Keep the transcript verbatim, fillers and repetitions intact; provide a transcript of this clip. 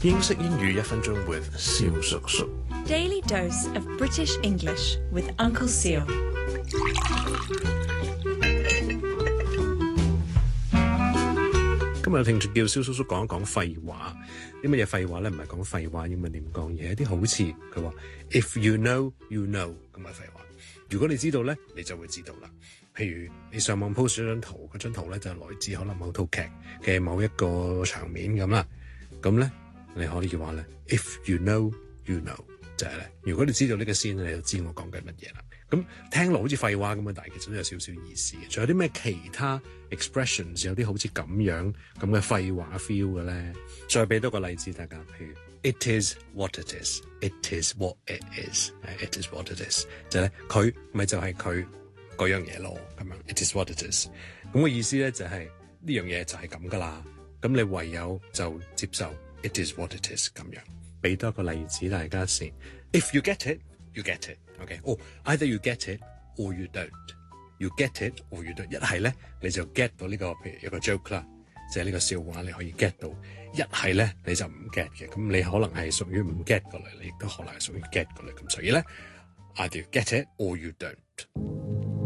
英式英語一分鐘 with 蕭叔叔。 Daily dose of British English with Uncle Seal. 今日有聽眾叫蕭叔叔講一講廢話。啲乜嘢廢話咧？唔係講廢話，英文點講嘢？啲好似佢話 If you know, you know 咁嘅廢話。如果你知道咧，你就會知道啦。譬如你上網 post 咗張圖，嗰張圖咧就來自可能某套劇嘅某一個場面咁啦。咁咧你可以話咧 If you know, you know 就係咧。如果你知道呢個先，你就知我講緊乜嘢啦。咁聽落好似廢話咁啊，但係其實都有少少意思嘅。仲有啲咩其他 expressions 有啲好似咁樣咁嘅廢話 feel 嘅咧？再俾多個例子大家，譬如 It is what it is. It is what it is. It is what it is. 就係咧，佢咪就係佢嗰樣嘢咯，咁樣 It is what it is。咁嘅意思咧就係呢樣嘢就係咁噶啦。咁你唯有就接受 It is what it is 咁樣。俾多個例子大家先。If you get it, you get it. OK， 哦、oh, ，either you get it or you don't. You get it or you don't。一係咧你就 get 到呢、這個，譬如一個 joke 啦，即係呢個笑話你可以 get 到。一係咧你就唔 get 嘅，咁你可能係屬於唔 get 過嚟，你亦都可能係屬於 get 過嚟。咁所以咧 ，either you get it or you don't。